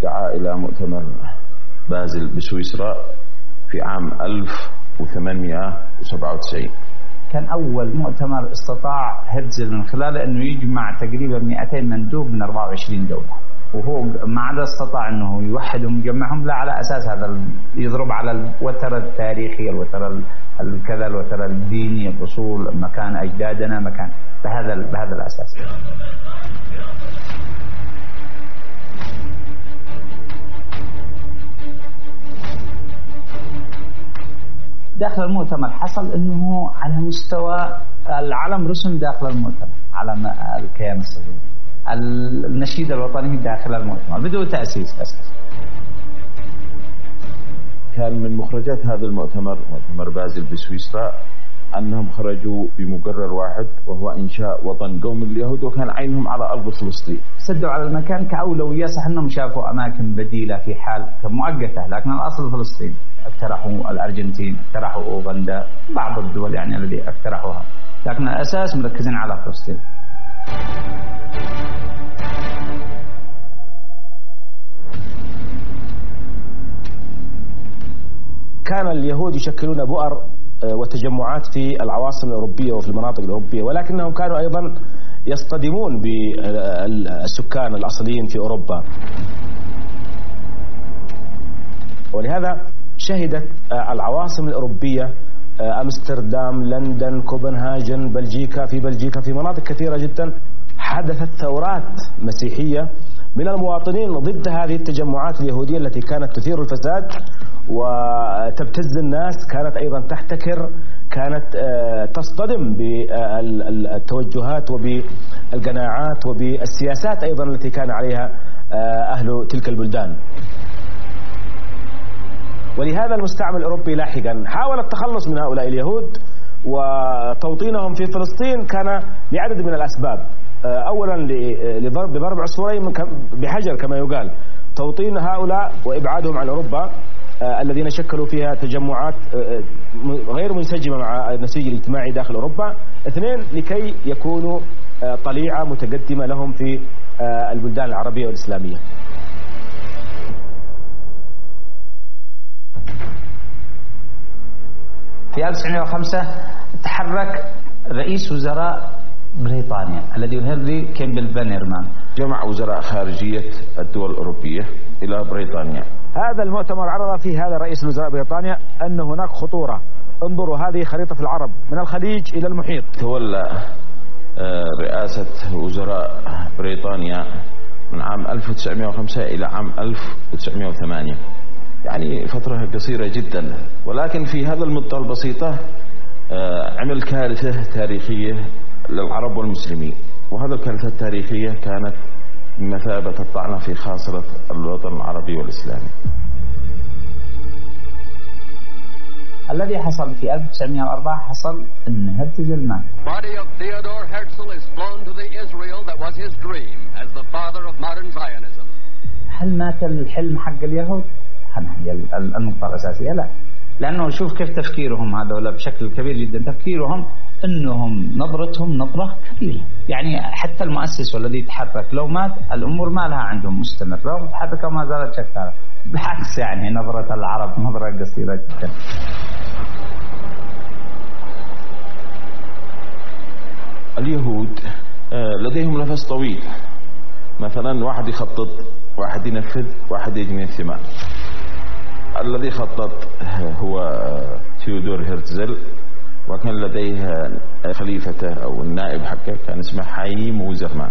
دعا إلى مؤتمر بازل بسويسرا في عام 1897. كان أول مؤتمر استطاع هرتزل من خلاله أنه يجمع تقريبا 200 مندوب من 24 دولة، وهو ما عدا استطاع أنه يوحدهم يجمعهم، لا على أساس هذا يضرب على الوتر التاريخي، الوتر الكذا، الوتر الديني، الأصول، مكان أجدادنا، مكان بهذا الأساس. داخل المؤتمر حصل أنه على مستوى العلم رسم داخل المؤتمر، علم الكيان الصهيوني، النشيد الوطني داخل المؤتمر بدون تأسيس أساس. كان من مخرجات هذا المؤتمر، مؤتمر بازل بسويسرا، أنهم خرجوا بمقرر واحد وهو إنشاء وطن قوم اليهود، وكان عينهم على أرض فلسطين. سدوا على المكان كأولوية، صح أنهم شافوا أماكن بديلة في حال مؤقتة، لكن الأصل فلسطين. اقترحوا الأرجنتين، اقترحوا أوغندا، بعض الدول يعني الذي اقترحوها، لكن الأساس مركزين على فلسطين. كان اليهود يشكلون بؤر وتجمعات في العواصم الأوروبية وفي المناطق الأوروبية، ولكنهم كانوا أيضا يصطدمون بالسكان الأصليين في أوروبا، ولهذا شهدت العواصم الأوروبية أمستردام، لندن، كوبنهاجن، بلجيكا، في مناطق كثيرة جدا حدثت ثورات مسيحية من المواطنين ضد هذه التجمعات اليهودية التي كانت تثير الفساد وتبتز الناس، كانت أيضا تحتكر، كانت تصطدم بالتوجهات وبالقناعات وبالسياسات أيضا التي كان عليها أهل تلك البلدان. ولهذا المستعمر الأوروبي لاحقا حاول التخلص من هؤلاء اليهود، وتوطينهم في فلسطين كان لعدد من الأسباب. أولا بضرب عصفورين بحجر كما يقال، توطين هؤلاء وإبعادهم عن أوروبا الذين شكلوا فيها تجمعات غير منسجمة مع النسيج الاجتماعي داخل أوروبا. اثنين، لكي يكونوا طليعة متقدمة لهم في البلدان العربية والإسلامية. في 1905 تحرك رئيس وزراء بريطانيا الذي هنري كيمبل فانيرمان، جمع وزراء خارجية الدول الأوروبية إلى بريطانيا. هذا المؤتمر عرض فيه هذا رئيس وزراء بريطانيا أن هناك خطورة، انظروا هذه خريطة العرب من الخليج إلى المحيط. تولى رئاسة وزراء بريطانيا من عام 1905 إلى عام 1908، يعني فترة قصيرة جدا، ولكن في هذا المدة البسيطة عمل كارثة تاريخية للعرب والمسلمين، وهذا الكارثة التاريخية كانت بمثابة الطعنة في خاصرة الوطن العربي والإسلامي. الذي حصل في 1904 حصل أن هرتزل مات. Body of Theodor Herzl is flown to the Israel that was his dream as the father of modern Zionism. هل مات الحلم حق اليهود؟ هي النقطة الأساسية. لا، لأنه شوف كيف تفكيرهم هذول بشكل كبير جدا، تفكيرهم أنهم نظرتهم نظرة كبيرة، يعني حتى المؤسس والذي يتحرك لو مات الأمور ما لها عندهم مستمرة وتحرك وما زالت شكالة، بالعكس يعني نظرة العرب نظرة قصيرة جدا. اليهود لديهم نفس طويل، مثلا واحد يخطط، واحد ينفذ، واحد يجني الثمار. الذي خطط هو تيودور هرتزل، وكان لديه خليفته أو النائب حقه كان اسمه حايم وزرمان.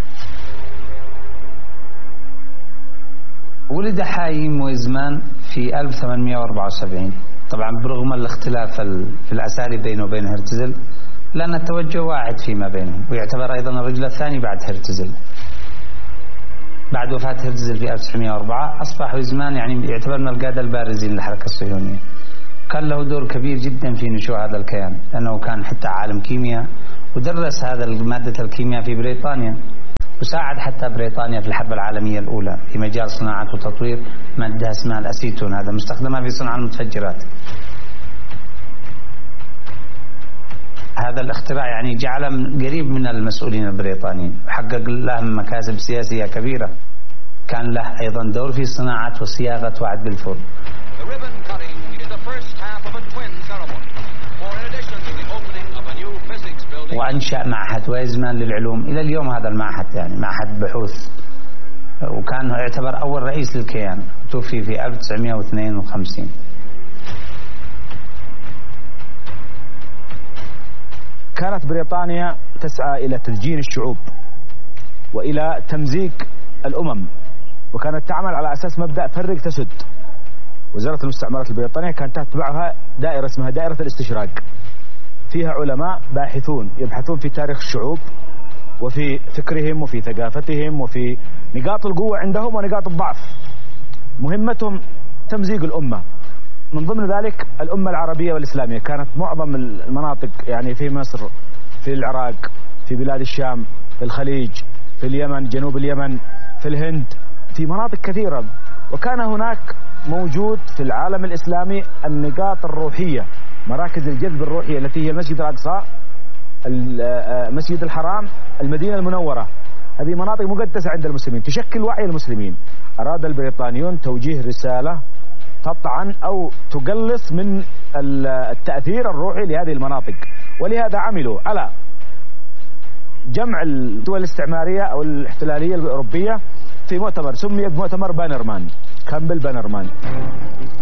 ولد حايم وزمان في 1874، طبعا برغم الاختلاف في الأساليب بينه وبين هرتزل، لأن التوجه واحد فيما بينهم، ويعتبر أيضا الرجل الثاني بعد هرتزل. بعد وفاة هرتزل في 1904 أصبح وزمان يعني يعتبر من القادة البارزين للحركة الصهيونية. كان له دور كبير جدا في نشوء هذا الكيان، لأنه كان حتى عالم كيمياء ودرس هذا مادة الكيمياء في بريطانيا، وساعد حتى بريطانيا في الحرب العالمية الأولى في مجال صناعة وتطوير مادة اسمها الأسيتون، هذا مستخدمة في صناعة المتفجرات. هذا الاختراع يعني جعله قريب من المسؤولين البريطانيين، وحقق لهم مكاسب سياسية كبيرة. كان له أيضا دور في صناعة وصياغة وعد بالفرن. وأنشأ معهد ويزمان للعلوم. إلى اليوم هذا المعهد يعني معهد بحوث، وكان يعتبر أول رئيس للكيان، توفي في 1952. كانت بريطانيا تسعى إلى تدجين الشعوب وإلى تمزيق الأمم، وكانت تعمل على أساس مبدأ فرق تسد. وزارة المستعمرات البريطانية كانت تتبعها دائرة اسمها دائرة الاستشراق، فيها علماء باحثون يبحثون في تاريخ الشعوب وفي فكرهم وفي ثقافتهم وفي نقاط القوة عندهم ونقاط الضعف. مهمتهم تمزيق الأمة، من ضمن ذلك الأمة العربية والإسلامية. كانت معظم المناطق يعني في مصر، في العراق، في بلاد الشام، في الخليج، في اليمن، جنوب اليمن، في الهند، في مناطق كثيرة. وكان هناك موجود في العالم الإسلامي النقاط الروحية، مراكز الجذب الروحية التي هي المسجد الأقصى، المسجد الحرام، المدينة المنورة. هذه مناطق مقدسة عند المسلمين تشكل وعي المسلمين. أراد البريطانيون توجيه رسالة تطعن أو تقلص من التأثير الروحي لهذه المناطق، ولهذا عملوا على جمع الدول الاستعمارية أو الاحتلالية الأوروبية في مؤتمر سمي بمؤتمر بانرمان، كامبل بانرمان.